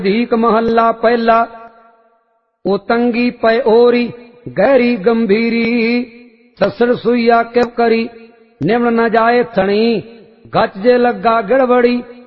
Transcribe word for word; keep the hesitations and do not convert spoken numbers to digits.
धीक महल्ला पहला। ओ तंगी पै ओरी गहरी गंभीरी, ससुर सुइया के करी निमन न जाए थणी, गच जे लगा गड़बड़ी